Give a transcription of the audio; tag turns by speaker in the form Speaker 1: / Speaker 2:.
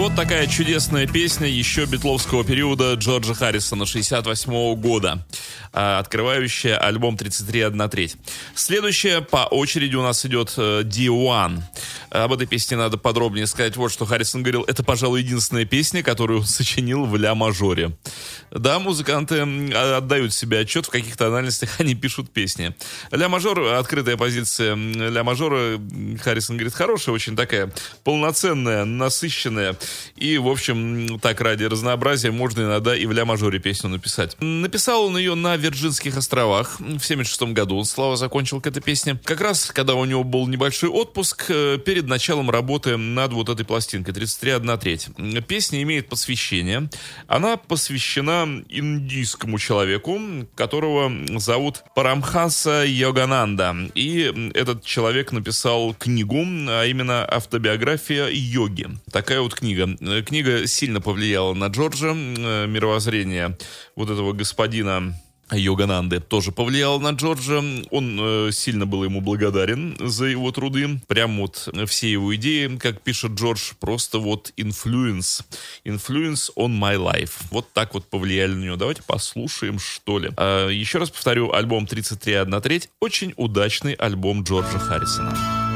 Speaker 1: вот такая чудесная песня еще битловского периода Джорджа Харрисона 68 года, открывающая альбом 33,1/3. Следующая по очереди у нас идет D1. Об этой песне надо подробнее сказать вот, что Харрисон говорил, это, пожалуй, единственная песня, которую он сочинил в ля-мажоре. Да, музыканты отдают себе отчет, в каких тональностях они пишут песни. Ля-мажор, открытая позиция ля-мажора, Харрисон говорит, хорошая, очень такая полноценная, насыщенная. И, в общем, так ради разнообразия можно иногда и в ля-мажоре песню написать. Написал он ее на Вирджинских островах. В 76 году он, Слава, закончил к этой песне. Как раз, когда у него был небольшой отпуск, перед началом работы над вот этой пластинкой 33,1/3. Песня имеет посвящение. Она посвящена индийскому человеку, которого зовут Парамханса Йогананда. И этот человек написал книгу, а именно автобиография йоги. Такая вот книга. Книга сильно повлияла на Джорджа. Мировоззрение вот этого господина Йогананды тоже повлиял на Джорджа. Он сильно был ему благодарен за его труды. Прям вот все его идеи, как пишет Джордж, просто вот influence on my life. Вот так вот повлияли на него. Давайте послушаем, что ли. Еще раз повторю, альбом 33,1/3. Очень удачный альбом Джорджа Харрисона.